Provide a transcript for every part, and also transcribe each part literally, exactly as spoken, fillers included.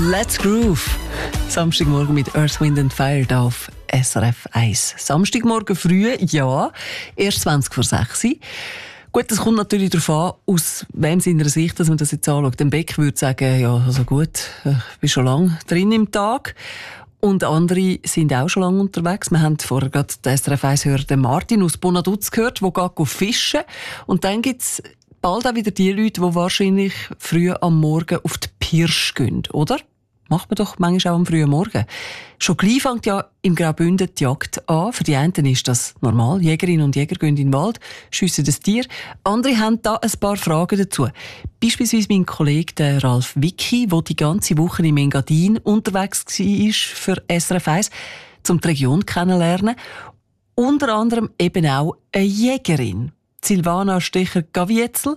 Let's Groove. Samstagmorgen mit Earth, Wind and Fire da auf S R F eins. Samstagmorgen früh, ja, erst zwanzig vor sechs. Gut, das kommt natürlich darauf an, aus wem seiner Sicht, dass man das jetzt anschaut. Der Beck würde sagen, ja, also gut, ich bin schon lange drin im Tag. Und andere sind auch schon lange unterwegs. Wir haben vorher gerade den S R F eins-Hörer, den Martin aus Bonaduz gehört, der geht fischen. Und dann gibt's bald auch wieder die Leute, die wahrscheinlich früh am Morgen auf die Pirsch gehen, oder? Macht man doch manchmal auch am frühen Morgen. Schon gleich fängt ja im Graubünden die Jagd an. Für die einen ist das normal. Jägerinnen und Jäger gehen in den Wald, schiessen das Tier. Andere haben da ein paar Fragen dazu. Beispielsweise mein Kollege, der Ralf Wicki, der die ganze Woche im Engadin unterwegs war für S R F eins, um die Region kennenzulernen. Unter anderem eben auch eine Jägerin, Silvana Stecher-Gavietzel.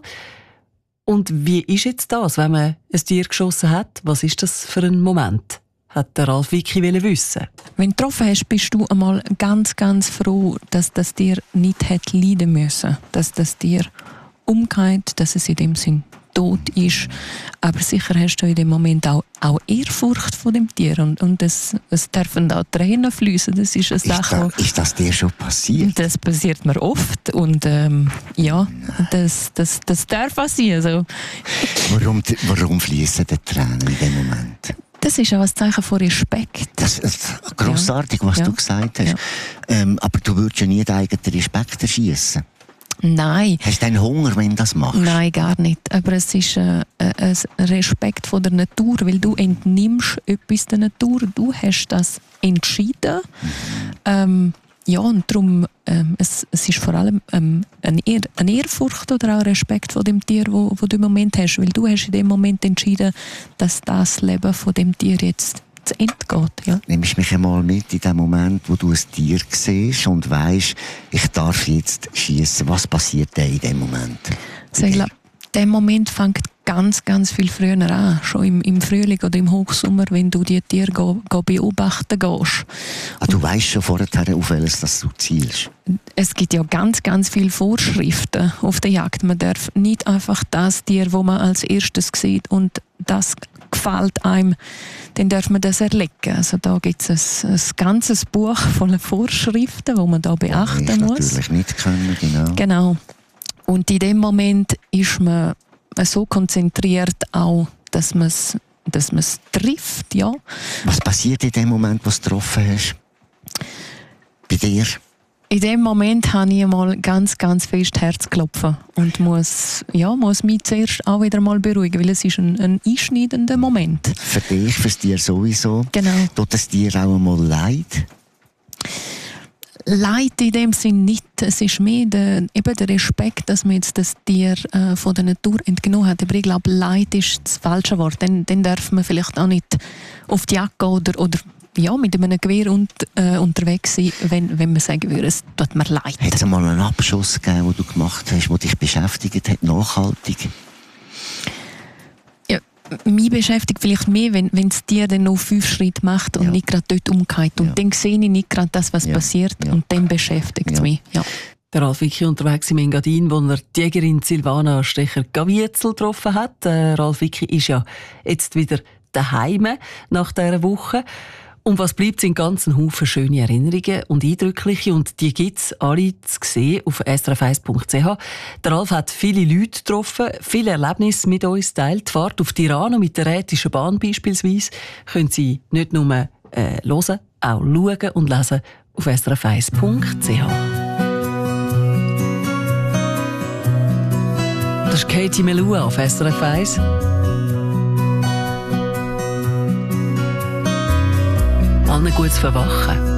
Und wie ist jetzt das, wenn man ein Tier geschossen hat? Was ist das für ein Moment? Hat der Ralf Wicki wissen. Wenn du getroffen hast, bist du einmal ganz, ganz froh, dass das Tier nicht hätte leiden müssen. Dass das Tier umgeht, dass es in dem Sinn tot ist. Aber sicher hast du in dem Moment auch, auch Ehrfurcht vor dem Tier. Und, und es, es dürfen auch Tränen fließen. Das ist eine ist Sache. Da, ist das dir schon passiert? Das passiert mir oft. Und ähm, ja, das, das, das darf passieren. Also, warum warum fließen die Tränen in dem Moment? Das ist auch ein Zeichen von Respekt. Das ist grossartig, was ja. du gesagt hast. Ja. Ähm, aber du würdest ja nie den eigenen Respekt erschiessen. Nein. Hast du einen Hunger, wenn du das machst? Nein, gar nicht. Aber es ist äh, ein Respekt vor der Natur, weil du entnimmst etwas der Natur. Du hast das entschieden. Mhm. Ähm, ja, und darum, ähm, es, es ist vor allem ähm, eine, Ehr, eine Ehrfurcht oder auch Respekt vor dem Tier, wo, wo du im Moment hast. Weil du hast in dem Moment entschieden, dass das Leben von dem Tier jetzt zu Ende geht. Ja. Nimmst mich einmal mit in dem Moment, wo du ein Tier siehst und weisst, ich darf jetzt schiessen. Was passiert denn in dem Moment? Also ich glaube, der Moment fängt ganz, ganz viel früher an. Schon im, im Frühling oder im Hochsommer, wenn du die Tiere go, go beobachten gehst. Ah, du weisst schon vorher, auf welches das du zielst? Es gibt ja ganz, ganz viele Vorschriften auf der Jagd. Man darf nicht einfach das Tier, das man als erstes sieht und das gefällt einem, dann darf man das erlegen. Also da gibt es ein, ein ganzes Buch voller Vorschriften, die man da beachten ich muss. Natürlich nicht können, genau. Genau. Und in dem Moment ist man so konzentriert auch, dass man es dass man's trifft, ja. Was passiert in dem Moment, wo du es getroffen hast? Bei dir? In dem Moment habe ich mal ganz, ganz fest Herzklopfen und muss, ja, muss mich zuerst auch wieder mal beruhigen, weil es ist ein, ein einschneidender Moment. Für dich, für das Tier sowieso. Genau. Tut das Tier auch einmal leid? Leid in dem Sinn nicht. Es ist mehr der, eben der Respekt, dass man jetzt das Tier äh, von der Natur entgenommen hat. Aber ich glaube, Leid ist das falsche Wort. Dann, dann darf man vielleicht auch nicht auf die Jagd gehen oder, oder ja, mit einem Gewehr und, äh, unterwegs sein, wenn, wenn man sagen würde, es tut mir leid. Hat es einmal einen Abschuss gegeben, den du gemacht hast, der dich beschäftigt hat, nachhaltig? Ja, mich beschäftigt vielleicht mehr, wenn, wenn das Tier dann noch fünf Schritte macht und ja. nicht gerade dort umgeht. Und ja. dann sehe ich nicht gerade das, was ja. passiert ja. und dann beschäftigt es ja. mich. Ja. Der Ralf Wicki unterwegs im Engadin, wo er die Jägerin Silvana Stecher-Gavietzel getroffen hat. Der Ralf Wicki ist ja jetzt wieder daheim nach dieser Woche. Und was bleibt, sind ganz ein Haufen schöne Erinnerungen und eindrückliche. Und die gibt es alle zu sehen auf s r f eins punkt c h. Der Ralf hat viele Leute getroffen, viele Erlebnisse mit uns teilt. Die Fahrt auf Tirano mit der Rätischen Bahn beispielsweise können Sie nicht nur äh, hören, auch schauen und lesen auf s r f eins punkt c h. Das ist Katie Melua auf S R F eins. Allen gutes Verwachen.